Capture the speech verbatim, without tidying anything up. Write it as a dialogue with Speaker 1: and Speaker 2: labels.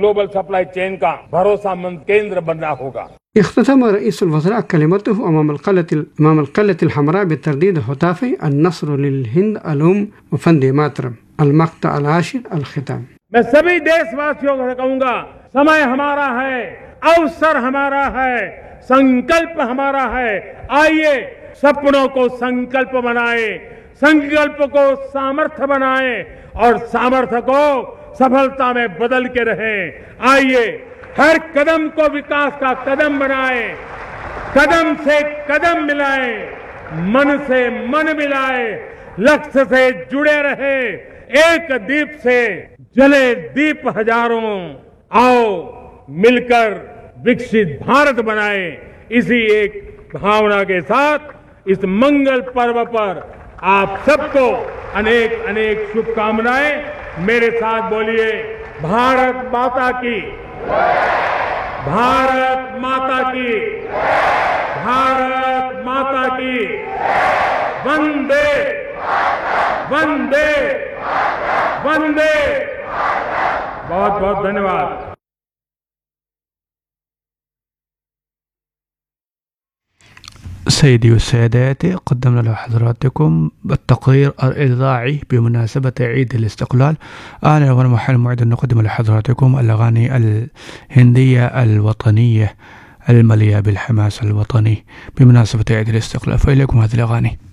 Speaker 1: Global supply chain का भरोसामंद केंद्र बनना होगा।
Speaker 2: اختتم رئيس الوزراء كلمته أمام القلة أمام القلة الحمراء بترديد هتافي النصر للهند الأم وفندي ماترم المقطع العاشر الختام।
Speaker 1: मैं सभी देशवासियों को कहूंगा, समय हमारा है, अवसर हमारा है, संकल्प हमारा है। आइए सपनों को संकल्प बनाए, संकल्प को सामर्थ्य बनाए और सामर्थ्य को सफलता में बदल के रहें। आइए हर कदम को विकास का कदम बनाए, कदम से कदम मिलाए, मन से मन मिलाए, लक्ष्य से जुड़े रहे, एक दीप से जले दीप हजारों। आओ मिलकर विकसित भारत बनाए। इसी एक भावना के साथ इस मंगल पर्व पर आप सबको अनेक अनेक शुभकामनाएं। मेरे साथ बोलिए, भारत माता की, भारत माता की, भारत माता की, वंदे वंदे वंदे। बहुत बहुत धन्यवाद।
Speaker 3: سيدي وسادتي، قدمنا لحضراتكم التقرير الإذاعي بمناسبة عيد الاستقلال. أنا والمحل المعد نقدم لحضراتكم الأغاني الهندية الوطنية المليئة بالحماس الوطني بمناسبة عيد الاستقلال، فإليكم هذه الأغاني.